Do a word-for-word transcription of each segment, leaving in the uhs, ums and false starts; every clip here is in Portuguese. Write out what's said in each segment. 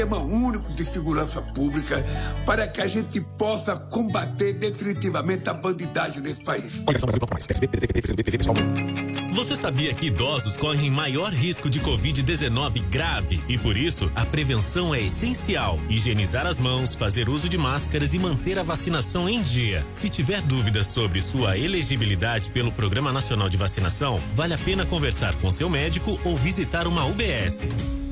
Sistema único de segurança pública para que a gente possa combater definitivamente a bandidagem nesse país. Você sabia que idosos correm maior risco de covid dezenove grave e por isso a prevenção é essencial? Higienizar as mãos, fazer uso de máscaras e manter a vacinação em dia. Se tiver dúvidas sobre sua elegibilidade pelo Programa Nacional de Vacinação, vale a pena conversar com seu médico ou visitar uma U B S.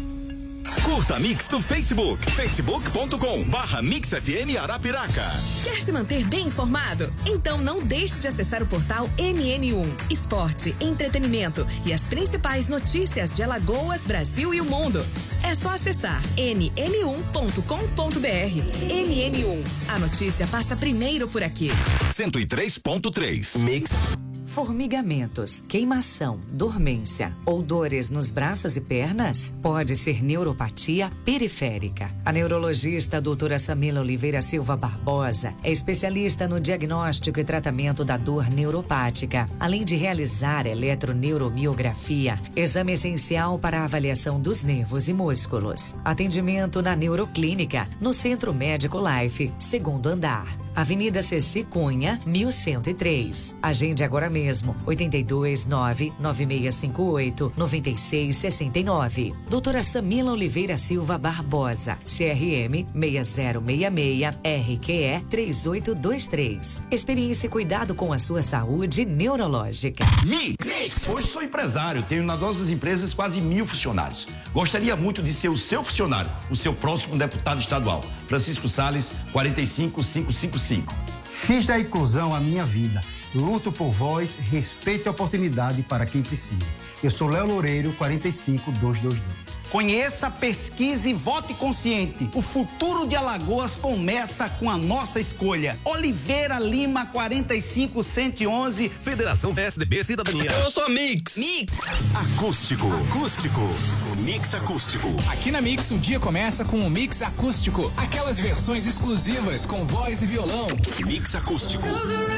Curta a Mix no Facebook, facebook ponto com barra Mix F M Arapiraca. Quer se manter bem informado? Então não deixe de acessar o portal N N um. Esporte, entretenimento e as principais notícias de Alagoas, Brasil e o mundo. É só acessar N N um ponto com ponto B R. N N um. A notícia passa primeiro por aqui. cento e três ponto três. Mix. Formigamentos, queimação, dormência ou dores nos braços e pernas? Pode ser neuropatia periférica. A neurologista doutora Samila Oliveira Silva Barbosa é especialista no diagnóstico e tratamento da dor neuropática, além de realizar eletroneuromiografia, exame essencial para a avaliação dos nervos e músculos. Atendimento na Neuroclínica, no Centro Médico Life, segundo andar. Avenida Ceci Cunha, mil cento e três. Agende agora mesmo, oito dois nove, nove seis cinco oito, nove seis seis nove. Doutora Samila Oliveira Silva Barbosa, C R M seis zero seis seis, R Q E três oito dois três. Experiência e cuidado com a sua saúde neurológica. Mix. Mix. Hoje sou empresário, tenho nas nossas empresas quase mil funcionários. Gostaria muito de ser o seu funcionário, o seu próximo deputado estadual. Francisco Salles, quatro cinco cinco cinco cinco. Fiz da inclusão a minha vida. Luto por voz, respeito e oportunidade para quem precisa. Eu sou Léo Loureiro, quatro cinco dois dois dois. Conheça, pesquise e vote consciente. O futuro de Alagoas começa com a nossa escolha. Oliveira Lima, quatro cinco um um um. Federação P S D B Cidadania. Eu sou a Mix. Mix. Acústico. Acústico. O Mix Acústico. Aqui na Mix, o dia começa com o Mix Acústico. Aquelas versões exclusivas com voz e violão. Mix Acústico.